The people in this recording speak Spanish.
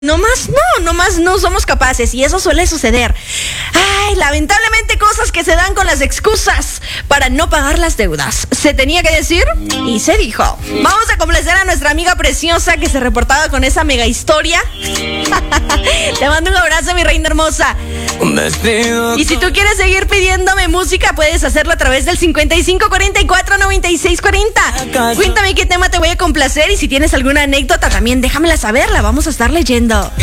Nomás no somos capaces y eso suele suceder. Ay, lamentablemente cosas que se dan con las excusas para no pagar las deudas. Se tenía que decir y se dijo. Vamos a complacer a nuestra amiga preciosa que se reportaba con esa mega historia. Te mando un abrazo, mi reina hermosa. Y si tú quieres seguir pidiéndome música, puedes hacerlo a través del 5544-9640. Cuéntame qué tema te voy a complacer y si tienes alguna anécdota también déjamela saber, la vamos a estar leyendo.